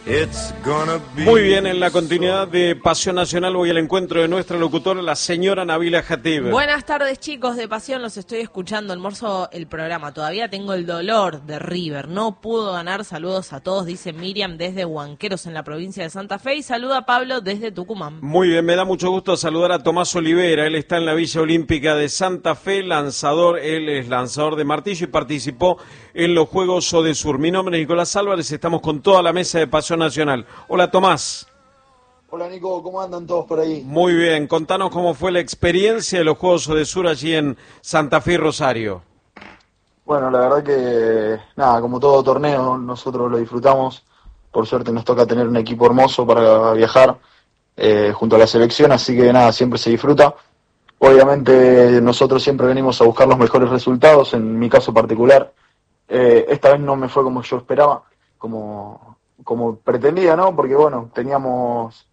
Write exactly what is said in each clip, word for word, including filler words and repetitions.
It's gonna be... Muy bien, en la continuidad de Pasión Nacional voy al encuentro de nuestra locutora, la señora Nabila Jatib. Buenas tardes, chicos de Pasión, los estoy escuchando, almuerzo el programa. Todavía tengo el dolor de River, no pudo ganar. Saludos a todos, dice Miriam desde Huanqueros en la provincia de Santa Fe, y saluda a Pablo desde Tucumán. Muy bien, me da mucho gusto saludar a Tomás Olivera. Él está en la Villa Olímpica de Santa Fe, lanzador, él es lanzador de martillo y participó en los Juegos Odesur. Mi nombre es Nicolás Álvarez, estamos con toda la mesa de Pasión Nacional. Hola, Tomás. Hola, Nico, ¿cómo andan todos por ahí? Muy bien, contanos cómo fue la experiencia de los Juegos Odesur allí en Santa Fe y Rosario. Bueno, la verdad que, nada, como todo torneo, nosotros lo disfrutamos. Por suerte nos toca tener un equipo hermoso para viajar eh, junto a la selección, así que nada, siempre se disfruta. Obviamente nosotros siempre venimos a buscar los mejores resultados, en mi caso particular. Eh, esta vez no me fue como yo esperaba, como, como pretendía, ¿no? Porque, bueno, teníamos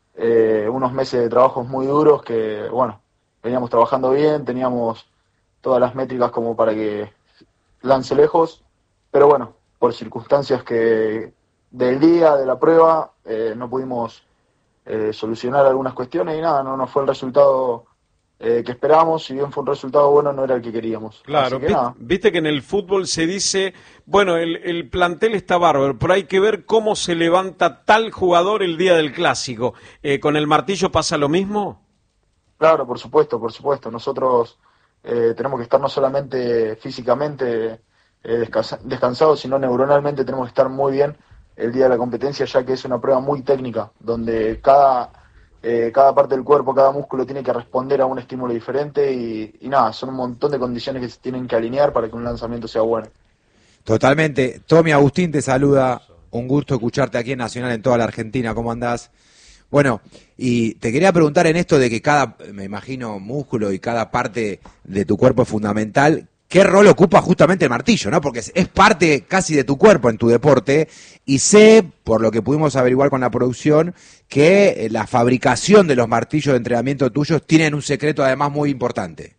eh, unos meses de trabajos muy duros que, bueno, veníamos trabajando bien, teníamos todas las métricas como para que lance lejos, pero bueno, por circunstancias que del día, de la prueba, eh, no pudimos eh, solucionar algunas cuestiones y nada, no nos fue el resultado eh, que esperábamos. Si bien fue un resultado bueno, no era el que queríamos. Claro, Así que vi- nada. viste que en el fútbol se dice, bueno, el, el plantel está bárbaro, pero hay que ver cómo se levanta tal jugador el día del clásico. Eh, ¿con el martillo pasa lo mismo? Claro, por supuesto, por supuesto. Nosotros eh, tenemos que estar no solamente físicamente eh, descansa- descansados, sino neuronalmente tenemos que estar muy bien el día de la competencia, ya que es una prueba muy técnica, donde cada, eh, cada parte del cuerpo, cada músculo tiene que responder a un estímulo diferente y, y nada, son un montón de condiciones que se tienen que alinear para que un lanzamiento sea bueno. Totalmente. Tommy Agustín te saluda. Un gusto escucharte aquí en Nacional en toda la Argentina. ¿Cómo andás? Bueno, y te quería preguntar en esto de que cada, me imagino, músculo y cada parte de tu cuerpo es fundamental. ¿Qué rol ocupa justamente el martillo, no? Porque es, es parte casi de tu cuerpo en tu deporte. Y sé, por lo que pudimos averiguar con la producción, que eh, la fabricación de los martillos de entrenamiento tuyos tienen un secreto además muy importante.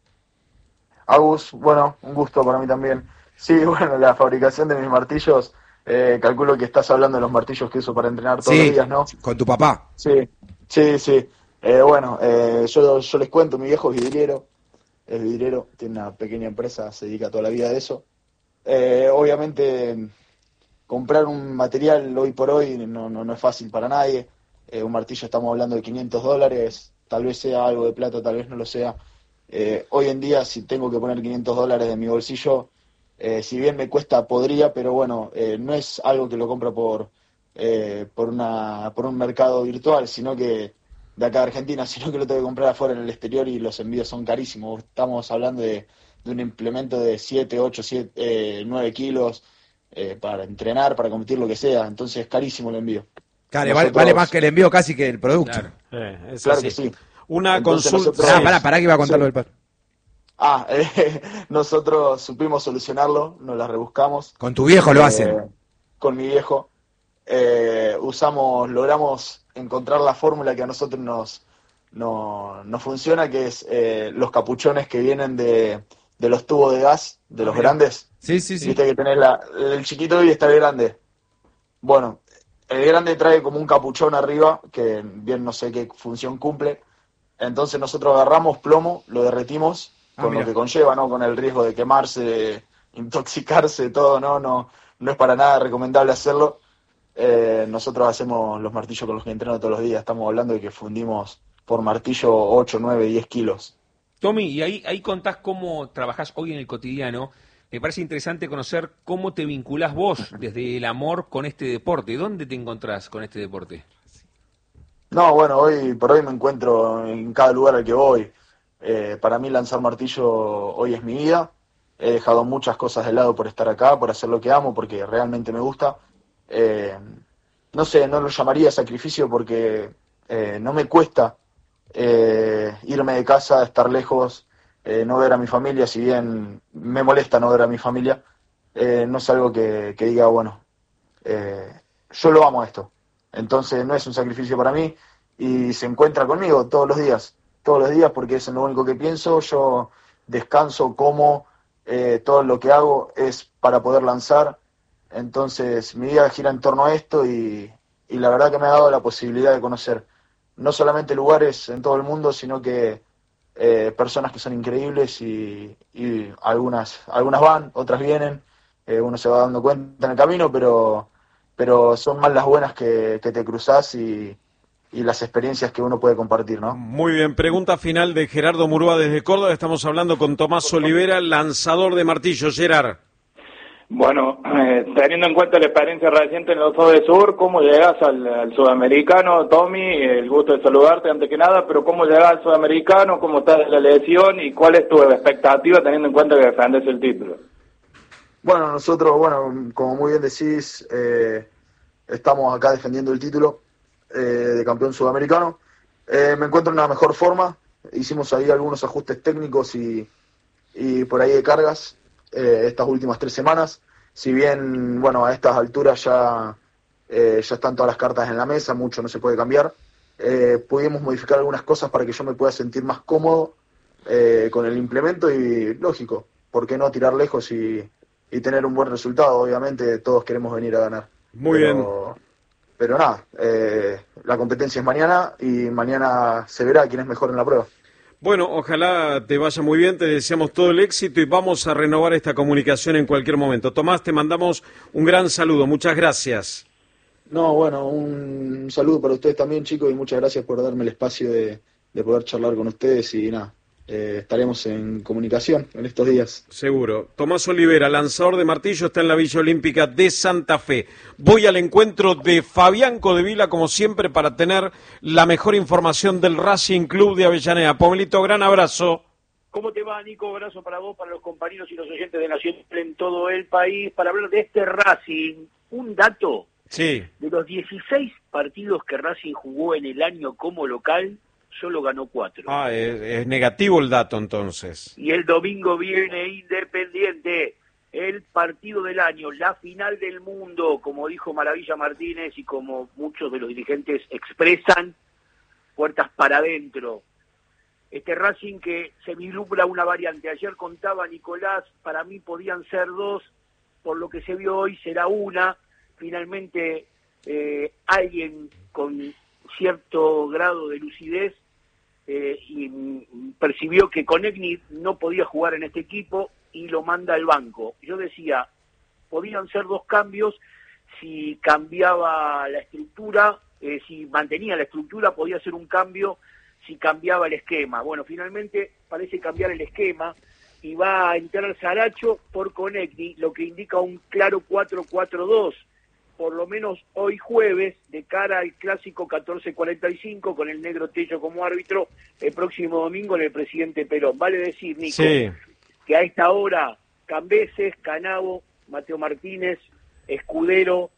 Agus, bueno, un gusto para mí también. Sí, bueno, la fabricación de mis martillos, eh, calculo que estás hablando de los martillos que uso para entrenar todos Sí, los días, ¿no? con tu papá. Sí, sí, sí. Eh, bueno, eh, yo, yo les cuento, mi viejo es vidriero, es vidriero, tiene una pequeña empresa, se dedica toda la vida a eso. Eh, obviamente, comprar un material hoy por hoy no, no, no es fácil para nadie. Eh, un martillo estamos hablando de quinientos dólares, tal vez sea algo de plata, tal vez no lo sea. Eh, hoy en día, si tengo que poner quinientos dólares de mi bolsillo, eh, si bien me cuesta, podría, pero bueno, eh, no es algo que lo compro por, eh, por, una, por un mercado virtual, sino que de acá de Argentina, sino que lo tengo que comprar afuera en el exterior y los envíos son carísimos. Estamos hablando de, de un implemento de siete, ocho, siete, eh, nueve kilos eh, para entrenar, para competir, lo que sea. Entonces es carísimo el envío. Claro, Nosotros- vale, vale más que el envío casi que el producto. Claro, eh, es Claro así. que sí. Una Entonces consulta. nosotros- Pará, pará, pará que iba a contar Sí. lo del padre. Ah, eh, nosotros supimos solucionarlo, nos la rebuscamos. Con tu viejo lo Eh, hacen. Con mi viejo. Eh, usamos, logramos encontrar la fórmula que a nosotros nos, no, nos funciona, que es eh, los capuchones que vienen de, de los tubos de gas, de Ah, los mira. grandes. Sí, sí, sí. Viste que tenés la, el chiquito y está el grande. Bueno, el grande trae como un capuchón arriba, que bien no sé qué función cumple. Entonces nosotros agarramos plomo, lo derretimos, Ah, con mira. lo que conlleva, ¿no? Con el riesgo de quemarse, de intoxicarse, todo, ¿no? No, no es para nada recomendable hacerlo. Eh, nosotros hacemos los martillos con los que entreno todos los días. Estamos hablando de que fundimos por martillo ocho, nueve, diez kilos. Tommy, y ahí, ahí contás cómo trabajás hoy en el cotidiano. Me parece interesante conocer cómo te vinculás vos desde el amor con este deporte. ¿Dónde te encontrás con este deporte? No, bueno, hoy por hoy me encuentro en cada lugar al que voy. Eh, para mí lanzar martillo hoy es mi vida. He dejado muchas cosas de lado por estar acá, por hacer lo que amo, porque realmente me gusta. Eh, no sé, no lo llamaría sacrificio porque eh, no me cuesta eh, irme de casa, estar lejos, eh, no ver a mi familia, si bien me molesta no ver a mi familia. Eh, no es algo que, que diga, bueno, eh, yo lo amo esto. Entonces no es un sacrificio para mí y se encuentra conmigo todos los días, todos los días porque es lo único que pienso. Yo descanso, como, eh, todo lo que hago es para poder lanzar. Entonces mi vida gira en torno a esto y, y la verdad que me ha dado la posibilidad de conocer no solamente lugares en todo el mundo, sino que eh, personas que son increíbles y, y algunas algunas van, otras vienen, eh, uno se va dando cuenta en el camino, pero pero son más las buenas que, que te cruzás y, y las experiencias que uno puede compartir, ¿no? Muy bien, pregunta final de Gerardo Murúa desde Córdoba. Estamos hablando con Tomás Olivera, lanzador de martillo. Gerard. Bueno, eh, teniendo en cuenta la experiencia reciente en los O de Sur, ¿cómo llegas al, al sudamericano, Tommy? El gusto de saludarte antes que nada, pero ¿cómo llegas al sudamericano? ¿Cómo estás de la lesión? ¿Y cuál es tu expectativa teniendo en cuenta que defendes el título? Bueno, nosotros, bueno, como muy bien decís, eh, estamos acá defendiendo el título eh, de campeón sudamericano. Eh, me encuentro en una mejor forma. Hicimos ahí algunos ajustes técnicos y, y por ahí de cargas. Eh, estas últimas tres semanas, si bien, bueno, a estas alturas ya, eh, ya están todas las cartas en la mesa, mucho no se puede cambiar, eh, pudimos modificar algunas cosas para que yo me pueda sentir más cómodo eh, con el implemento y, lógico, ¿por qué no tirar lejos y, y tener un buen resultado? Obviamente todos queremos venir a ganar. Muy pero, bien. Pero nada, eh, la competencia es mañana y mañana se verá quién es mejor en la prueba. Bueno, ojalá te vaya muy bien, te deseamos todo el éxito y vamos a renovar esta comunicación en cualquier momento. Tomás, te mandamos un gran saludo, muchas gracias. No, bueno, un saludo para ustedes también, chicos, y muchas gracias por darme el espacio de, de poder charlar con ustedes y nada, eh, estaremos en comunicación en estos días. Seguro. Tomás Olivera, lanzador de martillo, está en la Villa Olímpica de Santa Fe. Voy al encuentro de Fabián Codevila, como siempre, para tener la mejor información del Racing Club de Avellaneda. Pablito, gran abrazo. ¿Cómo te va, Nico? Abrazo para vos, para los compañeros y los oyentes de Nacional en todo el país, para hablar de este Racing. Un dato, sí. De los dieciséis partidos que Racing jugó en el año como local, solo ganó cuatro. Ah, es, es negativo el dato entonces. Y el domingo viene Independiente, el partido del año, la final del mundo, como dijo Maravilla Martínez y como muchos de los dirigentes expresan, puertas para adentro. Este Racing que se vislumbra una variante. Ayer contaba Nicolás, para mí podían ser dos, por lo que se vio hoy será una. Finalmente eh, alguien con cierto grado de lucidez eh, y mm, percibió que Konechny no podía jugar en este equipo y lo manda al banco. Yo decía, podían ser dos cambios si cambiaba la estructura, eh, si mantenía la estructura, podía ser un cambio si cambiaba el esquema. Bueno, finalmente parece cambiar el esquema y va a entrar Saracho por Konechny, lo que indica un claro cuatro cuatro dos. Por lo menos hoy jueves, de cara al clásico catorce cuarenta y cinco, con el negro Tello como árbitro, el próximo domingo en el Presidente Perón. Vale decir, Nico, sí, que a esta hora Cambeses, Canavo, Mateo Martínez, Escudero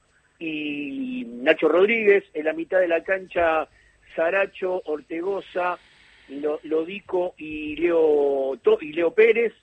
y Nacho Rodríguez, en la mitad de la cancha Saracho, Ortegoza, Lodico y Leo, y Leo Pérez,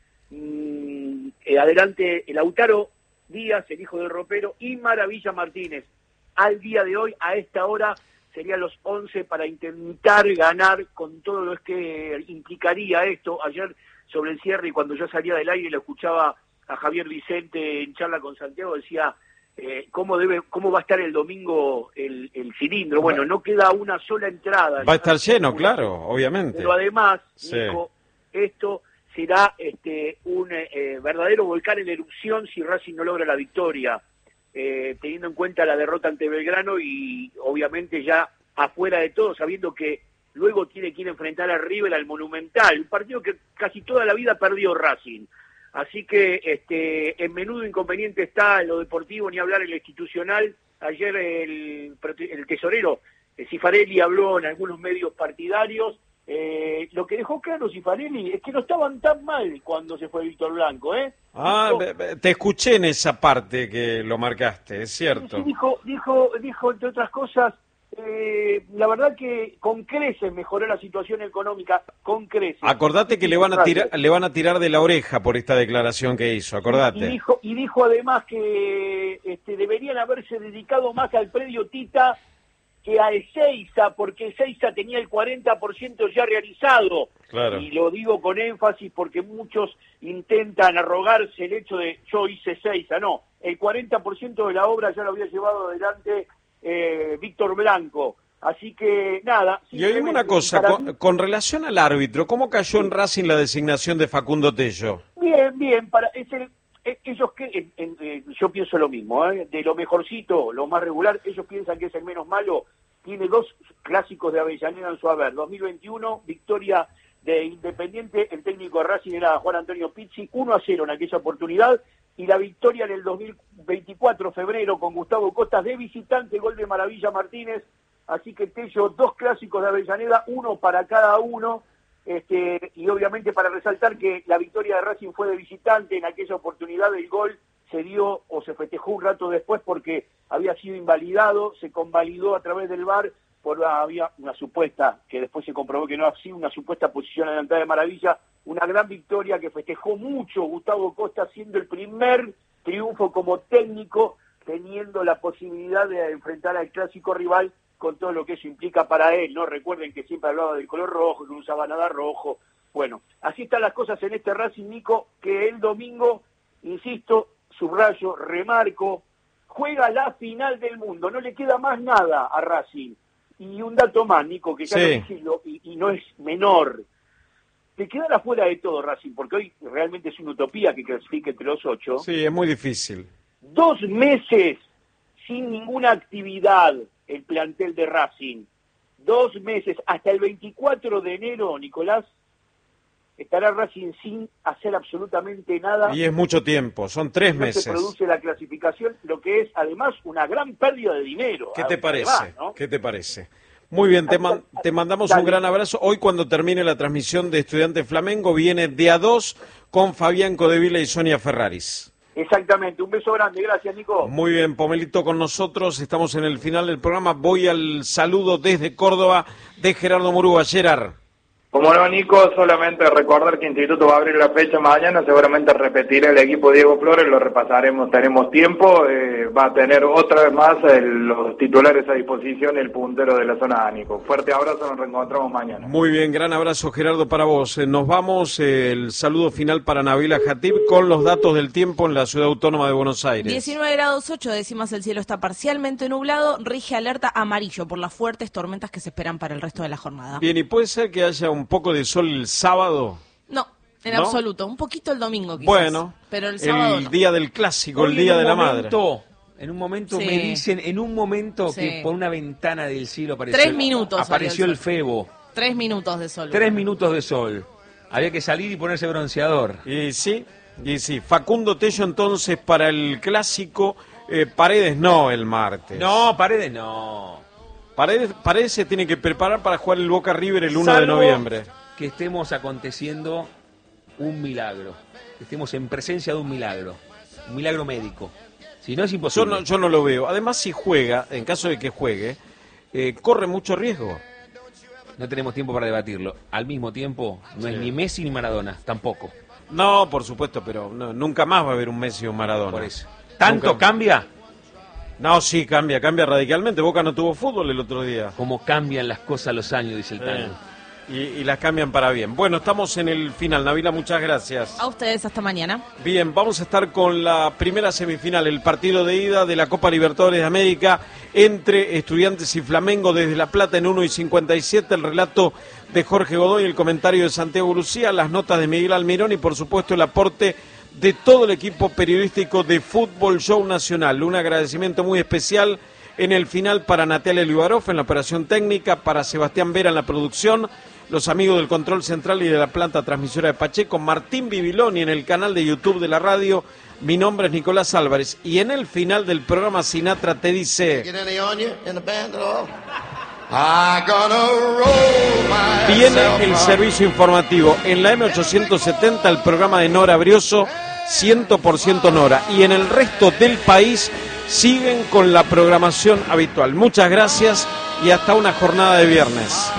mm, eh, adelante Lautaro Díaz, el hijo del ropero, y Maravilla Martínez. Al día de hoy, a esta hora, serían los once para intentar ganar con todo lo que implicaría esto. Ayer, sobre el cierre, y cuando yo salía del aire, lo escuchaba a Javier Vicente en charla con Santiago, decía, eh, ¿cómo debe, cómo va a estar el domingo el, el cilindro? Bueno, no queda una sola entrada. Va a estar lleno, claro, obviamente. Pero además, sí, Nico, esto será este un eh, verdadero volcán en erupción si Racing no logra la victoria, eh, teniendo en cuenta la derrota ante Belgrano y obviamente ya afuera de todo, sabiendo que luego tiene que ir a enfrentar a River al Monumental, un partido que casi toda la vida perdió Racing. Así que este en menudo inconveniente está en lo deportivo, ni hablar en lo institucional. Ayer el, el tesorero eh, Cifarelli habló en algunos medios partidarios. Eh, lo que dejó claro Cifarelli es que no estaban tan mal cuando se fue Víctor Blanco, ¿eh? Ah, dijo, te escuché en esa parte que lo marcaste, es cierto. Sí, dijo, dijo, dijo entre otras cosas, eh, la verdad que con creces mejoró la situación económica, con creces. Acordate que le van a tirar, le van a tirar de la oreja por esta declaración que hizo, acordate. Y, y dijo, y dijo además que este, deberían haberse dedicado más al predio Tita que a Ezeiza, porque Ezeiza tenía el cuarenta por ciento ya realizado. Claro. Y lo digo con énfasis porque muchos intentan arrogarse el hecho de yo hice Ezeiza. No, el cuarenta por ciento de la obra ya lo había llevado adelante eh, Víctor Blanco. Así que nada. Y oíme una cosa, con, con relación al árbitro, ¿cómo cayó en Racing la designación de Facundo Tello? Bien, bien, para es el, es, ellos que en, en, en, yo pienso lo mismo, ¿eh? De lo mejorcito, lo más regular, ellos piensan que es el menos malo. Tiene dos clásicos de Avellaneda en su haber. dos mil veintiuno, victoria de Independiente, el técnico de Racing era Juan Antonio Pizzi, uno a cero en aquella oportunidad, y la victoria en el dos mil veinticuatro, febrero, con Gustavo Costas de visitante, gol de Maravilla Martínez. Así que Tello, dos clásicos de Avellaneda, uno para cada uno, este, y obviamente para resaltar que la victoria de Racing fue de visitante, en aquella oportunidad el gol se dio o se festejó un rato después porque había sido invalidado, se convalidó a través del V A R, por había una supuesta, que después se comprobó que no ha sido una supuesta posición adelantada de Maravilla, una gran victoria que festejó mucho Gustavo Costa, siendo el primer triunfo como técnico, teniendo la posibilidad de enfrentar al clásico rival con todo lo que eso implica para él, ¿no? Recuerden que siempre hablaba del color rojo, que no usaba nada rojo. Bueno, así están las cosas en este Racing, Nico, que el domingo, insisto, subrayo, remarco, juega la final del mundo, no le queda más nada a Racing. Y un dato más, Nico, que ya sí. lo dije y, y no es menor. Te quedará fuera de todo, Racing, porque hoy realmente es una utopía que clasifique entre los ocho. Sí, es muy difícil. Dos meses sin ninguna actividad el plantel de Racing. Dos meses, hasta el veinticuatro de enero, Nicolás, estará Racing sin hacer absolutamente nada. Y es mucho tiempo, son tres no meses. Se produce la clasificación, lo que es además una gran pérdida de dinero. ¿Qué te parece? Además, ¿no? ¿Qué te parece? Muy bien, te, man, te mandamos Dale. un gran abrazo. Hoy cuando termine la transmisión de Estudiantes Flamengo viene de a dos con Fabián Codevila y Sonia Ferraris. Exactamente, un beso grande, gracias Nico. Muy bien, Pomelito con nosotros, estamos en el final del programa, voy al saludo desde Córdoba de Gerardo Murúa. Gerard. Como no, Nico, solamente recordar que Instituto va a abrir la fecha mañana, seguramente repetirá el equipo Diego Flores, lo repasaremos, tenemos tiempo, eh, va a tener otra vez más el, los titulares a disposición, el puntero de la zona Nico. Fuerte abrazo, nos reencontramos mañana. Muy bien, gran abrazo Gerardo para vos. Eh, nos vamos, eh, el saludo final para Nabila Jatib con los datos del tiempo en la Ciudad Autónoma de Buenos Aires. diecinueve grados ocho décimas, el cielo está parcialmente nublado, rige alerta amarillo por las fuertes tormentas que se esperan para el resto de la jornada. Bien, ¿y puede ser que haya un poco de sol el sábado? No, en ¿No? absoluto. Un poquito el domingo quizás. Bueno, pero el sábado el no. día del clásico, Hoy el día en de un la momento, madre. En un momento Sí. me dicen, en un momento Sí. que por una ventana del cielo apareció, Tres minutos apareció salió el el Febo. Tres minutos de sol. Tres minutos de sol. Había que salir y ponerse bronceador. Y sí, y sí. Facundo Tello entonces para el clásico, eh, Paredes no el martes. No, Paredes no. Paredes, Paredes se tiene que preparar para jugar el Boca River el uno de Salvo noviembre. que estemos aconteciendo un milagro, que estemos en presencia de un milagro, un milagro médico. Si no es Yo imposible. no, yo no lo veo. Además, si juega, en caso de que juegue, eh, corre mucho riesgo. No tenemos tiempo para debatirlo. Al mismo tiempo, no es ni Messi ni Maradona, tampoco. No, por supuesto, pero no, nunca más va a haber un Messi o un Maradona. Por eso. ¿Tanto Nunca- cambia? No, sí, cambia, cambia radicalmente. Boca no tuvo fútbol el otro día. Como cambian las cosas a los años, dice el Eh, tango. y, y las cambian para bien. Bueno, estamos en el final. Nabila, muchas gracias. A ustedes hasta mañana. Bien, vamos a estar con la primera semifinal, el partido de ida de la Copa Libertadores de América entre Estudiantes y Flamengo desde La Plata en uno y cincuenta y siete. El relato de Jorge Godoy, el comentario de Santiago Lucía, las notas de Miguel Almirón y por supuesto el aporte de todo el equipo periodístico de Fútbol Show Nacional. Un agradecimiento muy especial en el final para Natalia Liubarov en la operación técnica, para Sebastián Vera en la producción, los amigos del control central y de la planta transmisora de Pacheco, Martín Bibiloni en el canal de YouTube de la radio. Mi nombre es Nicolás Álvarez y en el final del programa Sinatra te dice: viene el servicio informativo en la M ochocientos setenta, el programa de Nora Brioso, cien por ciento Nora, y en el resto del país siguen con la programación habitual. Muchas gracias y hasta una jornada de viernes.